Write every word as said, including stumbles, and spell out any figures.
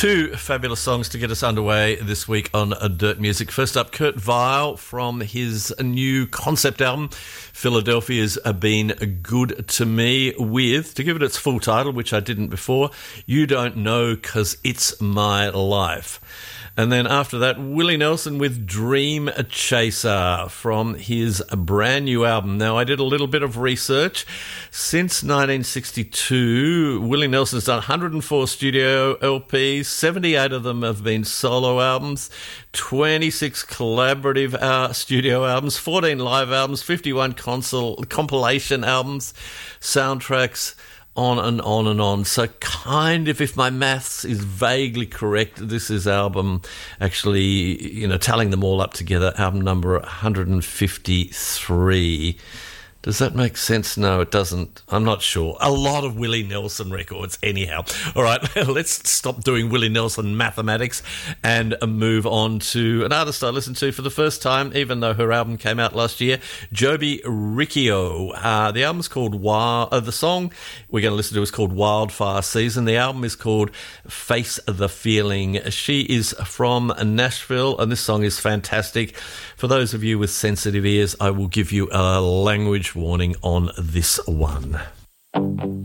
Two fabulous songs to get us underway this week on Dirt Music. First up, Kurt Vile from his new concept album, Philadelphia's Been Good to Me, with, to give it its full title, which I didn't before, You Don't Know 'Cause It's My Life. And then after that, Willie Nelson with Dream Chaser from his brand new album. Now, I did a little bit of research. Since nineteen sixty-two, Willie Nelson's done one hundred four studio L Ps, seventy-eight of them have been solo albums, twenty-six collaborative uh, studio albums, fourteen live albums, fifty-one console, compilation albums, soundtracks, on and on and on. So kind of, if my maths is vaguely correct, this is album actually, you know, tallying them all up together, album number one hundred fifty-three. Does that make sense? No, it doesn't. I'm not sure. A lot of Willie Nelson records anyhow. All right, let's stop doing Willie Nelson mathematics and move on to an artist I listened to for the first time, even though her album came out last year, Joby Riccio. Uh, the album's called Wild... Uh, the song we're going to listen to is called Wildfire Season. The album is called Face the Feeling. She is from Nashville, and this song is fantastic. For those of you with sensitive ears, I will give you a language warning on this one.